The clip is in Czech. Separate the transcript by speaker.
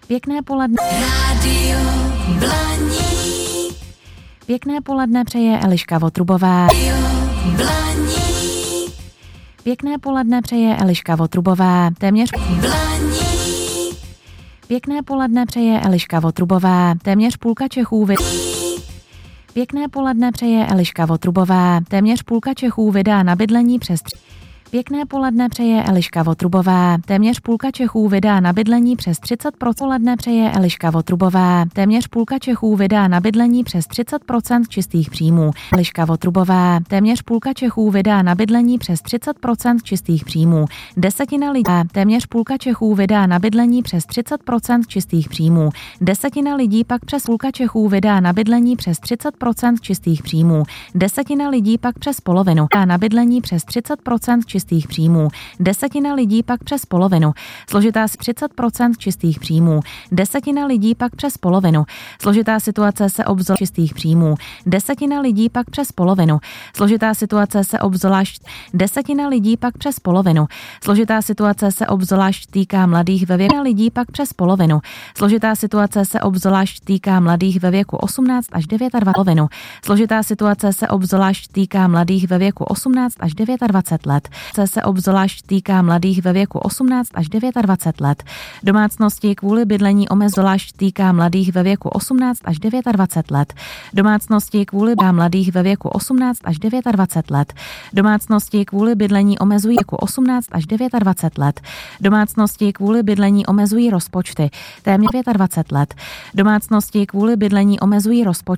Speaker 1: Pěkné poledne. Rádio Blaník. Pěkné poledne přeje Eliška Votrubová. Rádio Blaník. Pěkné poledne přeje Eliška Votrubová. Téměř Blaník. Pěkné poledne přeje Eliška Votrubová. Téměř půlka Čechů Pěkné poledne přeje Eliška Votrubová. Téměř půlka Čechů vydá na bydlení přes Pěkné poledne přeje Eliška Votrubová. Téměř půlka Čechů vydá na bydlení přes 30%. Poledne přeje Eliška Votrubová. Téměř půlka Čechů vydá na bydlení přes 30% čistých příjmů. Eliška Votrubová. Téměř půlka Čechů vydá na bydlení přes 30% čistých příjmů. Desetina lidí. Téměř půlka Čechů vydá na bydlení přes 30% čistých příjmů. Desetina lidí pak přes půlka Čechů vydá na bydlení přes 30% čistých příjmů. Desetina lidí pak přes polovinu dá na bydlení přes 30% čistých příjmů. Desetina lidí pak přes polovinu. Složitá 30% čistých příjmů. Desetina lidí pak přes polovinu. Složitá situace se obzvlášť čistých příjmů. Desetina lidí pak přes polovinu. Složitá situace se obzvlášť desetina lidí pak přes polovinu. Složitá situace se obzvlášť týká mladých ve věku lidí pak přes polovinu. Složitá situace se obzvlášť týká mladých ve věku 18 až 29 polovinu. Složitá situace se obzvlášť týká mladých ve věku 18 až 29 let. Se obzvlášť týká mladých ve věku 18 až 29 let. Domácnosti kvůli bydlení zvlášť týká mladých ve věku 18 až 29 let. Domácnosti kvůli mladých ve věku 18 až 29 let. Domácnosti kvůli bydlení omezují věku 18 až 29 let. Domácnosti kvůli bydlení omezují rozpočty téměř 29 let. Domácnosti kvůli bydlení omezují rozpočty